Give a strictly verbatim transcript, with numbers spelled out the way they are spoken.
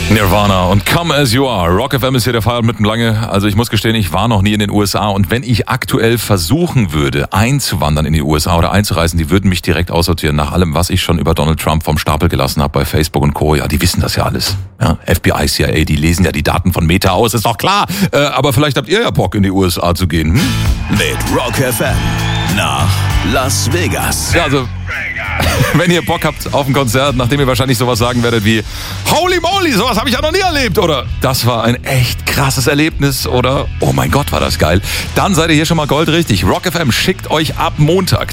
Nirvana und Come As You Are. Rock F M ist hier der Feierabend mitten lange. Also ich muss gestehen, ich war noch nie in den U S A. Und wenn ich aktuell versuchen würde, einzuwandern in die U S A oder einzureisen, die würden mich direkt aussortieren. Nach allem, was ich schon über Donald Trump vom Stapel gelassen habe bei Facebook und Co. Ja, die wissen das ja alles. Ja, F B I, C I A, die lesen ja die Daten von Meta aus, ist doch klar. Äh, aber vielleicht habt ihr ja Bock, in die U S A zu gehen. Hm? Mit Rock F M nach Las Vegas. Ja, also wenn ihr Bock habt auf ein Konzert, nachdem ihr wahrscheinlich sowas sagen werdet wie Holy moly, sowas habe ich ja noch nie erlebt oder das war ein echt krasses Erlebnis oder oh mein Gott, war das geil, dann seid ihr hier schon mal goldrichtig. Rock F M schickt euch ab Montag